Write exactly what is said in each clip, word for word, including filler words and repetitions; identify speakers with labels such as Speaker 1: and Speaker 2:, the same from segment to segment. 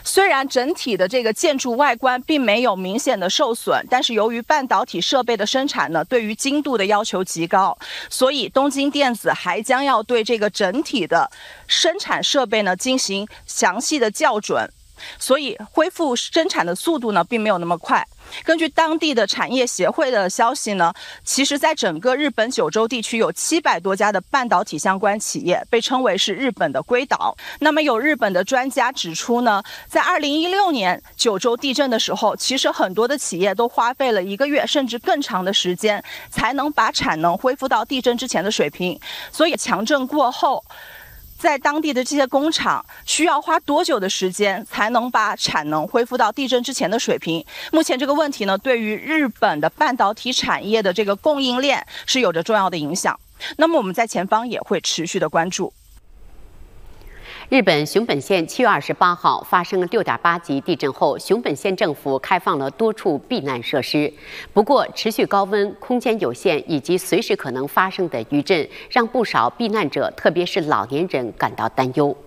Speaker 1: 虽然整体的这个建筑外观并没有明显的受损，但是由于半导体设备的生产呢，对于精度的要求极高，所以东京电子还将要对这个整体的生产设备呢进行详细的校准。所以恢复生产的速度呢，并没有那么快。根据当地的产业协会的消息呢，其实在整个日本九州地区有七百多家的半导体相关企业，被称为是日本的龟岛。那么有日本的专家指出呢，在二零一六年九州地震的时候，其实很多的企业都花费了一个月甚至更长的时间，才能把产能恢复到地震之前的水平。所以强震过后，在当地的这些工厂需要花多久的时间才能把产能恢复到地震之前的水平？目前这个问题呢，对于日本的半导体产业的这个供应链是有着重要的影响。那么我们在前方也会持续的关注。
Speaker 2: 日本熊本县七月二十八号发生六点八级地震后，熊本县政府开放了多处避難设施。不过，持续高温、空间有限以及随時可能发生的余震，让不少避難者，特别是老年人感到担忧。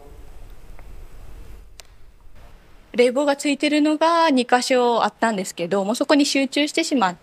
Speaker 3: 冷房がついてるのがにか所あったんですけど、もうそこに集中してしまって、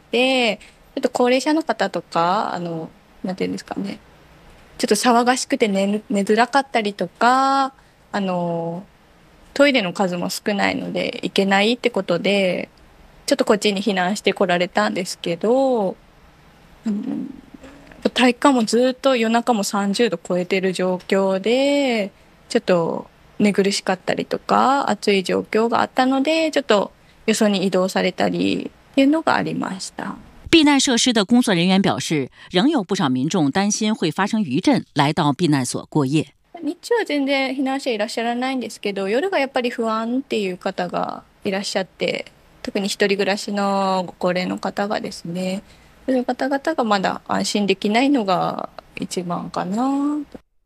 Speaker 3: ちょっと高齢者の方とか、あのなんていうんですかね、ちょっと騒がしくて寝寝づらかったりとか。あのトイレの数も少ないので行けないってことでちょっとこっちに避難してこられたんですけど、うん、体感もずっと夜中もさんじゅうど超えてる状況でちょっと寝苦しかったりとか暑い状況があったのでちょっとよそに移動されたりっていうのがありました。
Speaker 4: 避難设施的工作人员表示，仍有不少民众担心会发生余震，来到避難所过夜。
Speaker 3: 日中は全然避難者いらっしゃらないんですけど、夜がやっぱり不安っていう方がいらっしゃって、特に一人暮らしのご高齢の方がですね、そういう方々がまだ安心できないのが一番かな。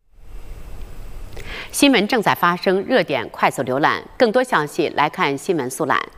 Speaker 2: 新闻正在发生，热点快速浏览。更多消息来看新闻速览。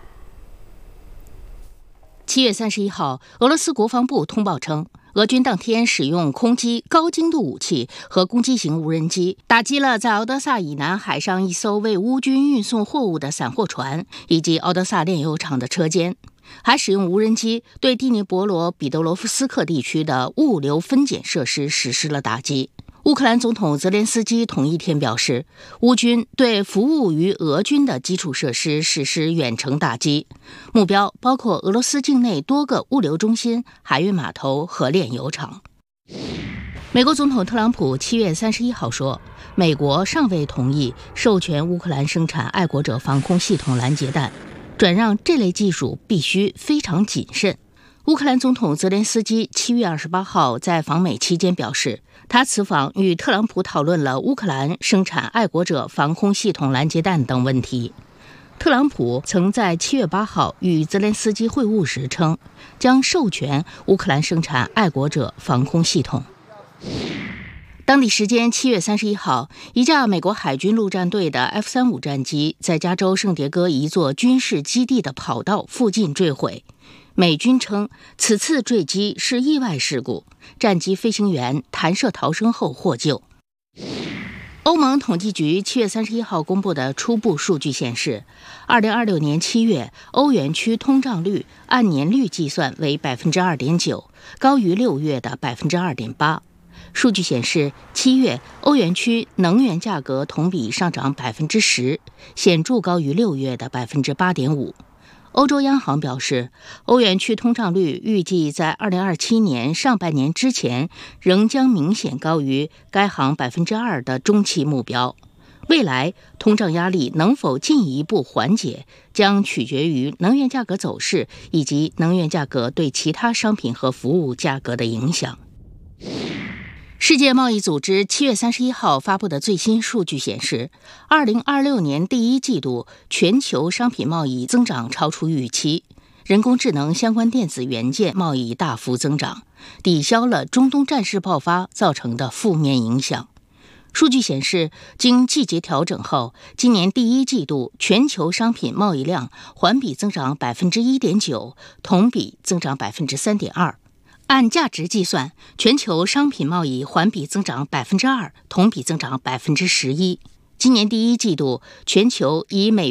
Speaker 5: 七月三十一号，俄罗斯国防部通报称，俄军当天使用空击高精度武器和攻击型无人机，打击了在敖德萨以南海上一艘为乌军运送货物的散货船以及敖德萨炼油厂的车间，还使用无人机对第聂伯罗彼得罗夫斯克地区的物流分拣设施实施了打击。乌克兰总统泽连斯基同一天表示，乌军对服务于俄军的基础设施实施远程打击，目标包括俄罗斯境内多个物流中心、海运码头和炼油厂。美国总统特朗普七月三十一号说，美国尚未同意授权乌克兰生产爱国者防空系统拦截弹，转让这类技术必须非常谨慎。乌克兰总统泽连斯基七月二十八号在访美期间表示，他此访与特朗普讨论了乌克兰生产爱国者防空系统拦截弹等问题。特朗普曾在七月八号与泽连斯基会晤时称，将授权乌克兰生产爱国者防空系统。当地时间七月三十一号，一架美国海军陆战队的 F 三十五 战机在加州圣迭戈一座军事基地的跑道附近坠毁。美军称此次坠机是意外事故，战机飞行员弹射逃生后获救。欧盟统计局七月三十一号公布的初步数据显示，二零二六年七月欧元区通胀率按年率计算为 百分之二点九， 高于六月的 百分之二点八。数据显示，七月欧元区能源价格同比上涨 百分之十， 显著高于六月的 百分之八点五。欧洲央行表示，欧元区通胀率预计在二零二七年上半年之前仍将明显高于该行 百分之二 的中期目标。未来通胀压力能否进一步缓解，将取决于能源价格走势以及能源价格对其他商品和服务价格的影响。世界贸易组织七月三十一号发布的最新数据显示，二零二六年第一季度全球商品贸易增长超出预期，人工智能相关电子元件贸易大幅增长，抵消了中东战事爆发造成的负面影响。数据显示，经季节调整后，今年第一季度全球商品贸易量环比增长 百分之一点九， 同比增长 百分之三点二。按价值计算，全球商品贸易环比增长 百分之二， 同比增长 百分之十一。今年第一季度，全球以美